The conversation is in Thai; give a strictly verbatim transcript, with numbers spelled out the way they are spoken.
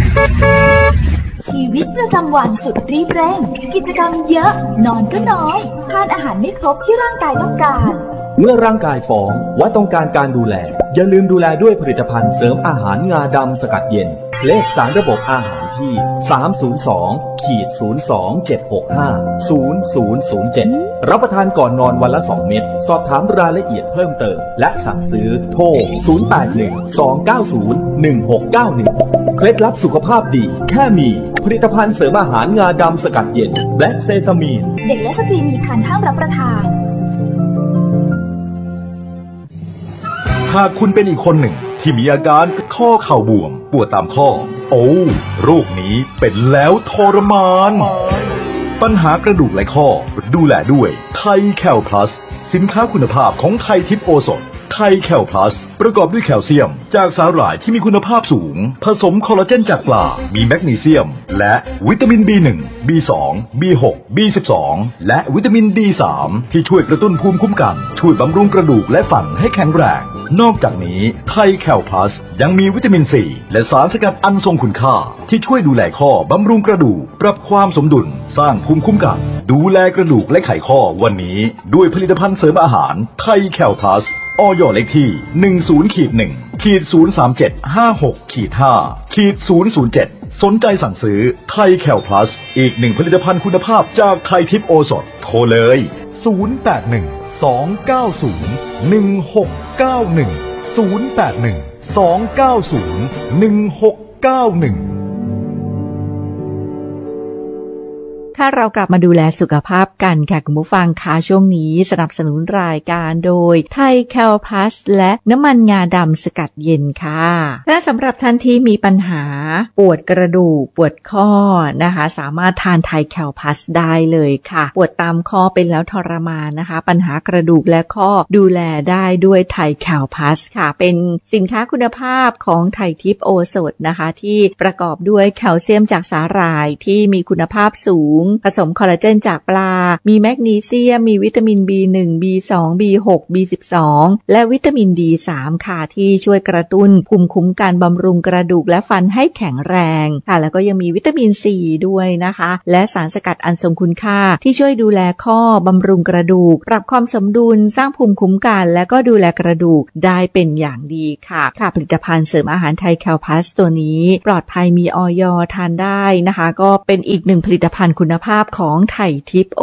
ชีวิตประจำวันสุดรีบเร่งกิจกรรมเยอะนอนก็น้อยทานอาหารไม่ครบที่ร่างกายต้องการเมื่อร่างกายฟ้องว่าต้องการการดูแลอย่าลืมดูแลด้วยผลิตภัณฑ์เสริมอาหารงาดำสกัดเย็นเลขสารระบบอาหารที่ สาม ศูนย์ สอง ศูนย์ สอง เจ็ด หก ห้า ศูนย์ ศูนย์ ศูนย์ เจ็ด รับประทานก่อนนอนวันละสองเม็ดสอบถามรายละเอียดเพิ่มเติมและสั่งซื้อโทร ศูนย์ แปด หนึ่ง สอง เก้า ศูนย์ หนึ่ง หก เก้า หนึ่ง เคล็ดลับสุขภาพดีแค่มีผลิตภัณฑ์เสริมอาหารงาดำสกัดเย็น Black Sesame เด็กและสตรีมีครรภ์ห้ามรับประทานหากคุณเป็นอีกคนหนึ่งที่มีอาการข้อเข่าบวมปวดตามข้อโอ้โรคนี้เป็นแล้วทรมานปัญหากระดูกและข้อดูแลด้วยไทยแคลพลัสสินค้าคุณภาพของไทยทิพย์โอสถไทยแคลพลัสประกอบด้วยแคลเซียมจากสาหร่ายที่มีคุณภาพสูงผสมคอลลาเจนจากปลามีแมกนีเซียมและวิตามิน บี หนึ่ง บี สอง บี หก บี สิบสอง และวิตามิน ดี สาม ที่ช่วยกระตุ้นภูมิคุ้มกันช่วยบำรุงกระดูกและฟันให้แข็งแรงนอกจากนี้ไทยแคลพลัสยังมีวิตามินซีและสารสกัดอันทรงคุณค่าที่ช่วยดูแลข้อบำรุงกระดูกปรับความสมดุลสร้างภูมิคุ้มกันดูแลกระดูกและไขข้อวันนี้ด้วยผลิตภัณฑ์เสริมอาหารไทยแคลพลัสอย.เลขที่ หนึ่ง ศูนย์ หนึ่ง ศูนย์ สาม เจ็ด ห้า หก ห้า ศูนย์ ศูนย์ เจ็ด สนใจสั่งซื้อไทยแคลพลัสอีกหนึ่งผลิตภัณฑ์คุณภาพจากไทยทิพย์โอสถโทรเลยศูนย์ แปด หนึ่ง สอง เก้า ศูนย์ หนึ่ง หก เก้า หนึ่ง ศูนย์ แปด หนึ่ง สอง เก้า ศูนย์ หนึ่ง หก เก้า หนึ่งถ้าเรากลับมาดูแลสุขภาพกันค่ะคุณผู้ฟังคะช่วงนี้สนับสนุนรายการโดยไทยแคลพลัสและน้ำมันงาดำสกัดเย็นค่ะและสำหรับท่านที่มีปัญหาปวดกระดูกปวดข้อนะคะสามารถทานไทยแคลพลัสได้เลยค่ะปวดตามข้อเป็นแล้วทรมานนะคะปัญหากระดูกและข้อดูแลได้ด้วยไทยแคลพลัสค่ะเป็นสินค้าคุณภาพของไทยทิพย์โอสถนะคะที่ประกอบด้วยแคลเซียมจากสาหร่ายที่มีคุณภาพสูงผสมคอลลาเจนจากปลามีแมกนีเซียมมีวิตามิน บี หนึ่ง บี สอง บี หก บี สิบสอง และวิตามิน ดี สาม ค่ะที่ช่วยกระตุ้นภูมิคุ้มกันบำรุงกระดูกและฟันให้แข็งแรงค่ะแล้วก็ยังมีวิตามิน ซี ด้วยนะคะและสารสกัดอันทรงคุณค่าที่ช่วยดูแลข้อบำรุงกระดูกปรับความสมดุลสร้างภูมิคุ้มกันและก็ดูแลกระดูกได้เป็นอย่างดีค่ะค่ะผลิตภัณฑ์เสริมอาหารไทยแคลพลัสตัวนี้ปลอดภัยมีอย.ทานได้นะคะก็เป็นอีกหนึ่งผลิตภัณฑ์คุณภาพของไทยทิพย์